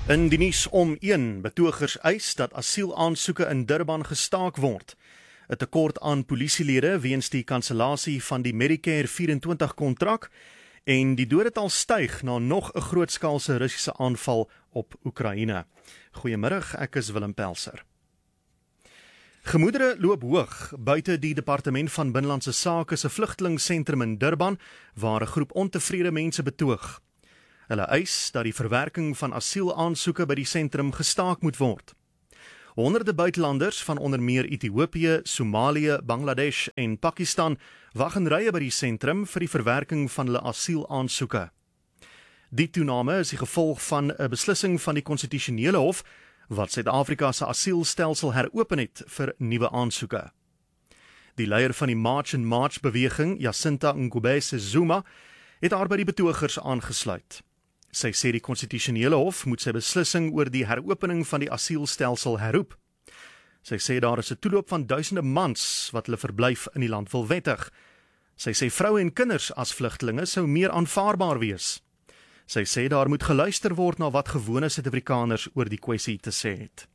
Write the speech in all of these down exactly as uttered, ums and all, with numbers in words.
In die nuus om een, betogers eis dat asielaansoeke in Durban gestaak word. 'n Tekort aan polisielede weens die kansellasie van die Medicare vyf-en-twintig kontrak en die dodetal styg na nog 'n grootskaalse Russiese aanval op Oekraïne. Goeiemiddag, ek is Willem Pelser. Gemoedere loop hoog buite die Departement van Binnelandse Sake se vlugtelingsentrum in Durban, waar 'n groep ontevrede mense betoog. Hulle eis dat die verwerking van asielaansoeke by die sentrum gestaak moet word. Honderde buitelanders van onder meer Ethiopië, Somalië, Bangladesh en Pakistan wag in rye by die sentrum vir die verwerking van hulle asielaansoeke. Die toename is die gevolg van 'n beslissing van die Konstitusionele Hof wat Suid-Afrika se asielstelsel heropen het vir nuwe aansoeke. Die leier van die March and March beweging, Jacinta Ngubese Zuma, het haar by die betogers aangesluit. Sy sê die Konstitusionele Hof moet sy beslissing oor die heropening van die asielstelsel herroep. Sy sê daar is 'n toeloop van duisende mans wat hulle verblyf in die land wil wettig. Sy sê vroue en kinders as vlugtelinge sou meer aanvaarbaar wees. Sy sê daar moet geluister word na wat gewone Suid-Afrikaners oor die kwessie te sê het.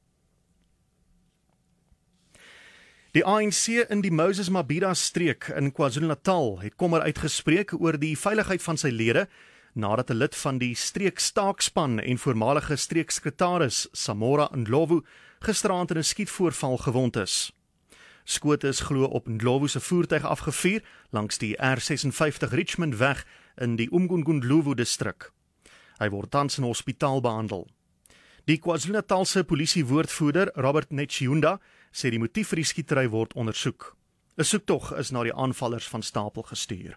Die A N C in die Moses Mabhida streek in KwaZulu-Natal het kommer uitgespreek oor die veiligheid van sy lede, nadat 'n lid van die streekstaakspan en voormalige streeksekretaris Samora Ndlovu gisteraand in 'n skietvoorval gewond is. Skote is glo op Ndlovu se voertuig afgevuur langs die R vysensestig Richmond weg in die Umgungundlovu distrik. Hy word tans in 'n hospitaal behandel. Die KwaZulu-Natalse polisiewoordvoerder Robert Netjiunda sê die motief vir die skietery word ondersoek. 'n Soektog is na die aanvallers van stapel gestuur.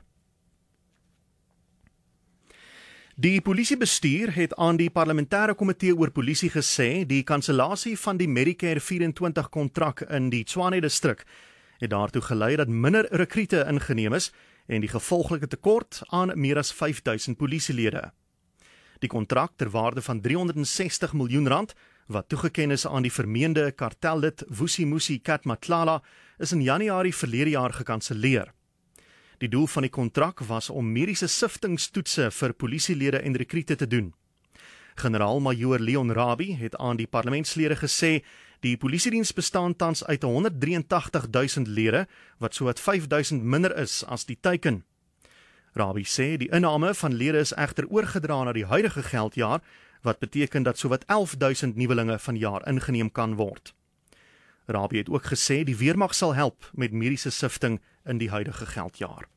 Die polisiebestuur het aan die parlementêre komitee oor polisie gesê die kansellasie van die Medicare vyf-en-twintig kontrak in die Tshwane distrik het daartoe gelei dat minder rekrute ingeneem is en die gevolglike tekort aan meer as vyf duisend polisielede. Die kontrak ter waarde van driehonderdsestig miljoen rand, wat toegeken is aan die vermeende kartellid Vusimusi Katmatlala, is in Januarie verlede jaar gekanselleer. Die doel van die kontrak was om mediese siftingstoetse vir polisielede en rekrute te doen. Generaal-majoor Leon Rabie het aan die parlementslede gesê die polisiediens bestaan tans uit honderddrieëntagtig duisend lede, wat sowat vyf duisend minder is as die teiken. Rabie sê die inname van lede is egter oorgedra na die huidige geldjaar, wat beteken dat sowat elf duisend nuwelinge vanjaar ingeneem kan word. Rabie het ook gesê die weermag sal help met mediese sifting in die huidige geldjaar.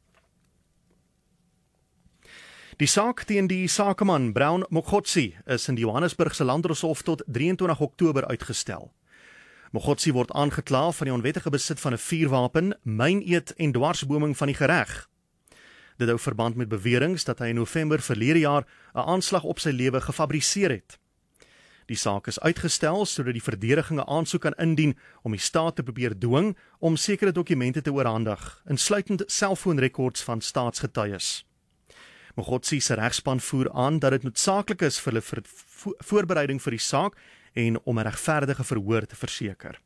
Die saak teen die sakeman Brown Mokgotsi is in die Johannesburgse Landdroshof tot drieëntwintig Oktober uitgestel. Mokgotsi word aangekla van die onwettige besit van 'n vuurwapen, myneet en dwarsboming van die gereg. Dit hou verband met beweringe dat hy in November verlede jaar 'n aanslag op sy lewe gefabriseer het. Die saak is uitgestel sodat die verdediging 'n aansoek kan indien om die staat te probeer dwing om sekere dokumente te oorhandig, insluitend selfoonrekords van staatsgetuies. Mokgotsi se regspan voer aan dat dit noodsaaklik is vir hulle vir vo voorbereiding vir die saak en om 'n regverdige verhoor te verseker.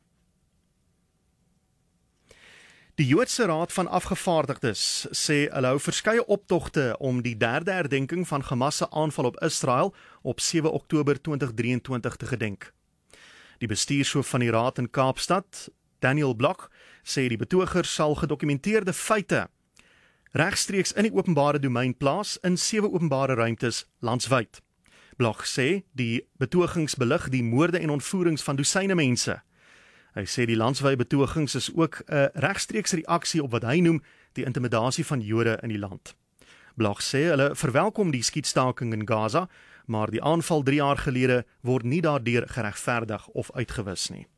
Die Joodse Raad van Afgevaardigdes sê hulle hou verskeie optogte om die derde herdenking van Hamas se aanval op Israel op sewe Oktober tweeduisend drieëntwintig te gedenk. Die bestuurshoof van die raad in Kaapstad, Daniel Blok, sê die betogers sal gedokumenteerde feite regstreeks in die openbare domein plaas in sewe openbare ruimtes landwyd. Blok sê die betogings belig die moorde en ontvoerings van dosyne mense. Hy sê die landwyse betogings is ook 'n regstreeks reaksie op wat hy noem die intimidasie van Jode in die land. Blok sê hulle verwelkom die skietstaking in Gaza, maar die aanval drie jaar gelede word nie daardeur geregverdig of uitgewis nie.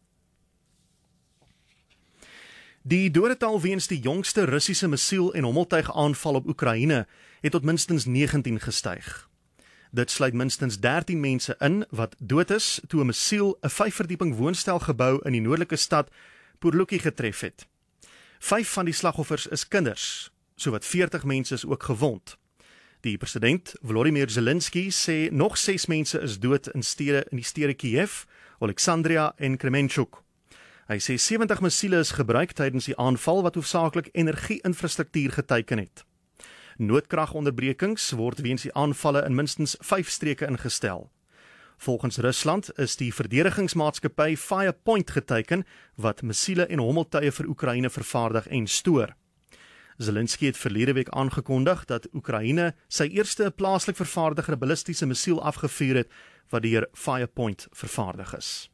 Die dodetal weens die jongste Russiese missiel- en hommeltuigaanval op Oekraïne het tot minstens negentien gestyg. Dit sluit minstens dertien mense in wat dood is toe 'n missiel 'n vyfverdieping woonstelgebou in die noordelike stad Purluki getref het. Vyf van die slagoffers is kinders, sowat veertig mense is ook gewond. Die president, Volodymyr Zelensky, sê nog ses mense is dood in stede in die stede Kiev, Oleksandria en Kremenchuk. Hy sê sewentig missiele is gebruik tydens die aanval wat hoofsaaklik energie-infrastruktuur geteiken het. Noodkragonderbrekings word weens die aanvalle in minstens vyf streke ingestel. Volgens Rusland is die verdedigingsmaatskappy Firepoint geteken wat missiele en hommeltuie vir Oekraïne vervaardig en stoor. Zelensky het verlede week aangekondig dat Oekraïne sy eerste plaaslik vervaardigde ballistiese missiel afgevuur het wat deur Firepoint vervaardig is.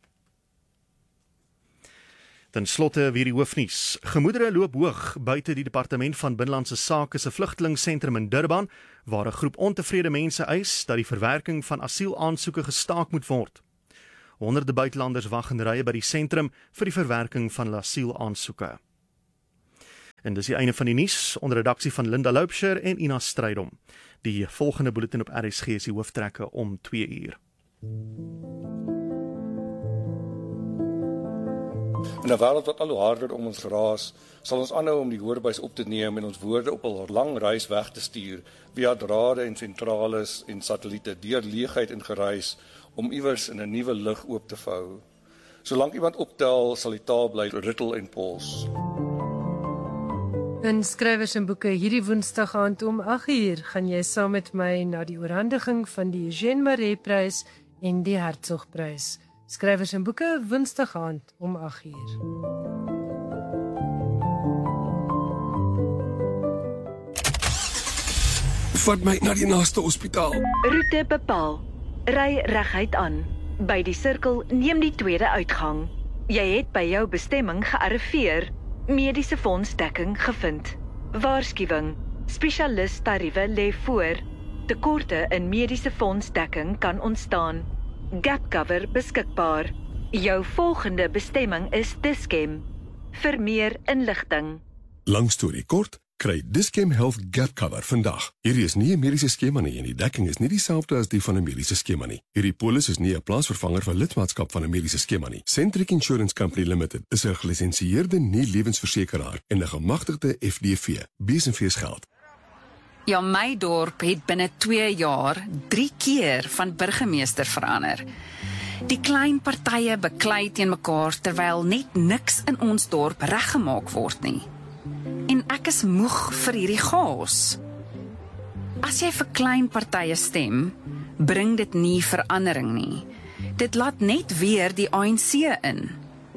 Ten slotte weer die hoofnuus. Gemoedere loop hoog buite die Departement van Binnelandse Sake se vlugtelingsentrum in Durban, waar 'n groep ontevrede mense eis dat die verwerking van asielaansoeke gestaak moet word. Honderde buitelanders wag in rye by die sentrum vir die verwerking van asielaansoeke. En dis die einde van die nuus onder redaksie van Linda Loubser en Ina Strydom. Die volgende bulletin op R S G is die hooftrekke om twee uur. In 'n wêreld wat al hoe harder om ons raas, sal ons aanhou om die hoorbuis op te neem en ons woorde op 'n lang reis weg te stuur via drade en sentrales en satelliete deur leegheid en geruis om iewers in 'n nuwe lig oop te vou. Solank iemand optel, sal die taal bly rittel en pols. In skrywers en boeke hierdie Woensdag aand om agt uur gaan jy saam met my na die oorhandiging van die Eugène Maree Prys en die Hertzogprys. Skrywers en boeke Woensdag aand om agt uur. Vat my na die naaste hospitaal. Roete bepaal. Ry reguit aan. By die sirkel neem die tweede uitgang. Jy het by jou bestemming gearriveer. Mediese fondsdekking gevind. Waarskuwing. Spesialis tariewe lê voor. Tekorte in mediese fondsdekking kan ontstaan. Gap cover beskikbaar. Jou volgende bestemming is Dis-Chem. Vir meer inligting. Lang storie kort, kry Dis-Chem Health Gap Cover vandag. Hierdie is nie 'n mediese skema nie en die dekking is nie dieselfde as die van 'n mediese skema nie. Hierdie polis is nie 'n plaasvervanger vir lidmaatskap van 'n mediese skema nie. Centric Insurance Company Limited is 'n gelisensieerde nie-lewensversekeraar en 'n gemagtigde F D V. Besenfees geld. Ja, my dorp het binne twee jaar drie keer van burgemeester verander. Die klein partye beklei teen mekaar terwyl net niks in ons dorp reggemaak word nie. En ek is moeg vir hierdie chaos. As jy vir klein partye stem, bring dit nie verandering nie. Dit laat net weer die A N C in.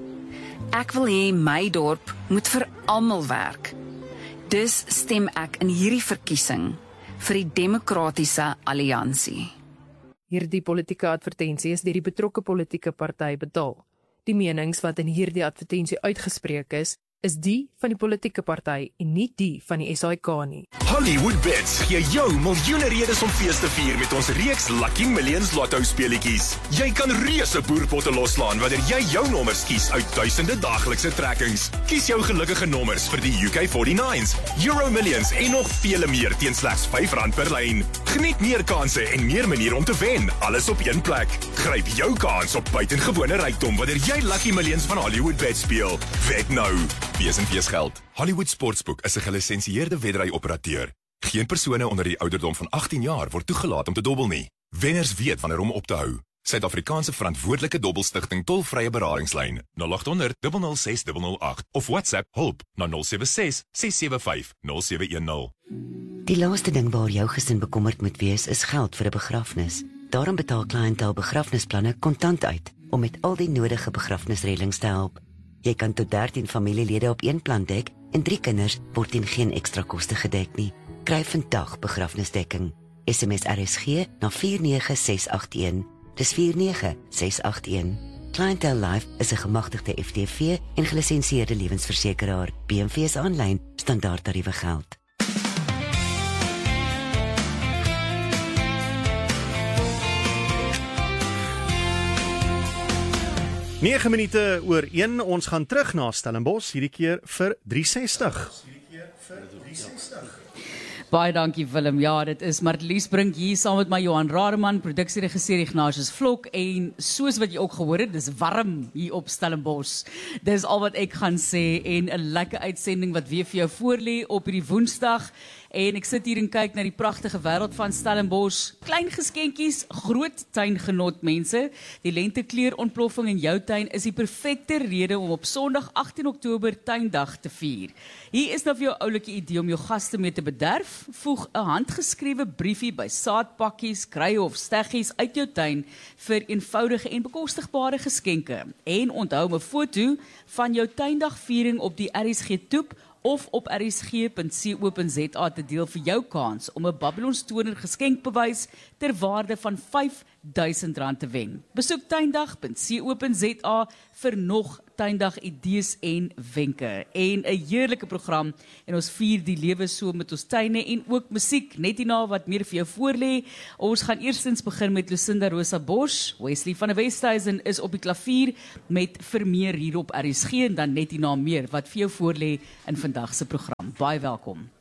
Ek wil hê my dorp moet vir almal werk. Dus stem ek in hierdie verkiesing vir die Demokratiese Alliansie. Hierdie politieke advertensie is deur die betrokke politieke party betaal. Die menings wat in hierdie advertensie uitgespreek is, is die van die politieke party en nie die van die S A I K nie. Hollywood Bets gee jou miljoene redes om fees te vier met ons reeks Lucky Millions Lotto speletjies. Jy kan reuse boerpotte loslaan wanneer jy jou nommers kies uit duisende daaglikse trekkings. Kies jou gelukkige nommers vir die U K forty-nines, Euro Millions en nog vele meer teen slegs vyf rand per lyn. Geniet meer kansse en meer maniere om te wen, alles op een plek. Gryp jou kans op buitengewone rykdom wanneer jy Lucky Millions van Hollywood Bets speel. Wet nou. Wees en wees geld. Hollywood Sportsbook is 'n gelisensieerde wedry-operateur. Geen persone onder die ouderdom van agttien jaar word toegelaat om te dobbel nie. Wenners weet wanneer om op te hou. Suid-Afrikaanse verantwoordelike dobbelstigting tolvrye beradingslyn nul agt honderd, nul nul ses, nul nul agt of WhatsApp hulp na nul sewe ses, ses sewe vyf, nul sewe een nul. Die laaste ding waar jou gesin bekommerd moet wees is geld vir 'n begrafnis. Daarom betaal Clientele begrafnisplanne kontant uit om met al die nodige begrafnisreëlings te help. Jy kan tot dertien familielede op een plan dek en drie kinders word teen geen ekstra koste gedek nie. Kry vandag begrafnisdekking. S M S R S G na vier nege ses agt een. Dis vier nege ses agt een. Clientele Life is 'n gemagtigde F D V en gelisensieerde lewensversekeraar. B M V is aanlyn, standaard tariewe geld. nege minute oor een, ons gaan terug na Stellenbosch, hierdie keer vir drie sestig. Baie dankie Willem, ja dit is Martlies Brink hier saam met my Johan Rademan, produksieregisseur Ignatius Vlok en soos wat jy ook gehoor het, dis warm hier op Stellenbosch. Dis al wat ek gaan sê en 'n lekker uitsending wat weer vir jou voorlê op hierdie Woensdag. En ek sit hier en kyk na die pragtige wêreld van Stellenbosch. Klein geskenkies, groot tuingenot mense. Die lentekleur ontploffing in jou tuin is die perfekte rede om op Sondag agttien Oktober tuindag te vier. Hier is nou vir jou oulike idee om jou gaste mee te bederf. Voeg 'n handgeskrewe briefie by saadpakkies, kruie of steggies uit jou tuin vir eenvoudige en bekostigbare geskenke. En onthou om 'n foto van jou tuindagviering op die R S G toep of op r s g punt co punt z a te deel vir jou kans om 'n Babylon Stoner geskenkbewys ter waarde van vyf duisend rand te wen. Besoek tuindag punt co punt z a vir nog tuindag idees en wenke. En 'n heerlike program en ons vier die lewe so met ons tuine en ook musiek. Net hierna wat meer vir jou voorlê. Ons gaan eerstens begin met Lucinda Rosa Bosch. Wesley van der Westhuizen is op die klavier met Vermeer hier op R S G en dan net hierna meer wat vir jou voorlê in vandag se program. Baie welkom.